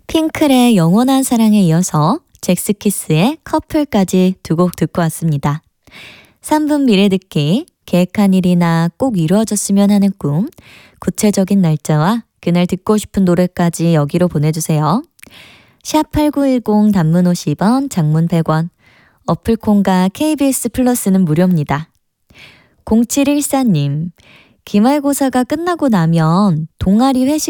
핑클의 영원한 사랑에 이어서 잭스키스의 커플까지 두 곡 듣고 왔습니다. 3분 미래 듣기, 계획한 일이나 꼭 이루어졌으면 하는 꿈, 구체적인 날짜와 그날 듣고 싶은 노래까지 여기로 보내주세요. 샵8910 단문 50원, 장문 100원, 어플콘과 KBS 플러스는 무료입니다. 0714님, 기말고사가 끝나고 나면 동아리 회식